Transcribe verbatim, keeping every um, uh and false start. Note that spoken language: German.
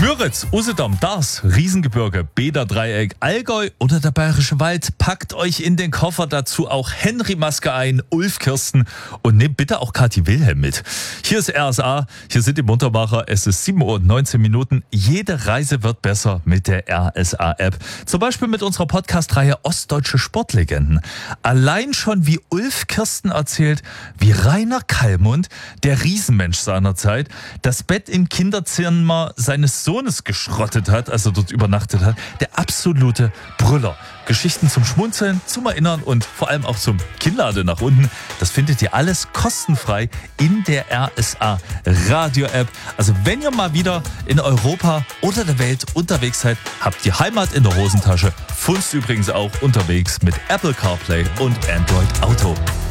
Müritz, Usedom, Dars, Riesengebirge, Bäderdreieck, Allgäu oder der Bayerische Wald. Packt euch in den Koffer, dazu auch Henry Maske ein, Ulf Kirsten und nehmt bitte auch Kathi Wilhelm mit. Hier ist R S A, hier sind die Muntermacher, es ist sieben Uhr und neunzehn Minuten. Jede Reise wird besser mit der R S A-App. Zum Beispiel mit unserer Podcast-Reihe Ostdeutsche Sportlegenden. Allein schon wie Ulf Kirsten erzählt, wie Rainer Kallmund, der Riesenmensch seiner Zeit, das Bett im Kinderzimmer seines Sohnes geschrottet hat, also dort übernachtet hat. Der absolute Brüller. Geschichten zum Schmunzeln, zum Erinnern und vor allem auch zum Kinnlade nach unten. Das findet ihr alles kostenfrei in der R S A Radio-App. Also wenn ihr mal wieder in Europa oder der Welt unterwegs seid, habt ihr Heimat in der Hosentasche. Funzt übrigens auch unterwegs mit Apple CarPlay und Android Auto.